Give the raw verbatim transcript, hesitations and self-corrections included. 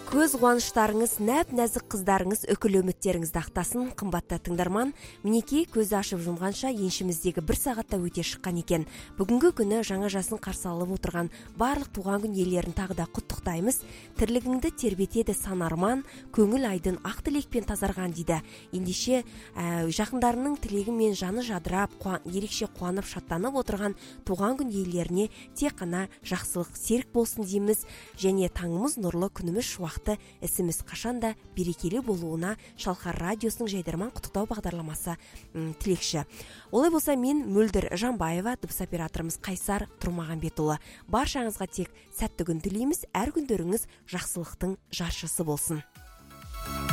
Көз қуаныштарыңыз, нәп нәзік қыздарыңыз, үкілі үміттеріңізді ақтасын. Қымбатты тыңдарман, мінекей көзді ашып жұмғанша еншіміздегі бір сағатта өте шыққан екен. Бүгінгі күні жаңа жасын қарсы алып отырған барлық туған күн иелерін тағы да құттықтаймыз. Тірлігіңді тербетеді сан арман, көңіл айдын ақ тілекпен тазарған дейді. Ендеше ә, жақындарының тілегімен жаны жадырап, қуан, ерекше қуанып шаттанып отырған туған күн иелеріне тек қана жақсылық серік болсын дейміз. Және таңымыз нұрлы, күніміз шуақты, ісіміз қашанда берекелі болуына Шалқар радиосының жайдарман құттықтау бағдарламасы м, тілекші. Олай болса, мен Мөлдір Жанбаева, дыбыс операторымыз Қайсар Тұрмағанбетұлы. Баршаңызға тек сәтті күн тілейміз, әр күндеріңіз жақсылықтың жаршысы болсын.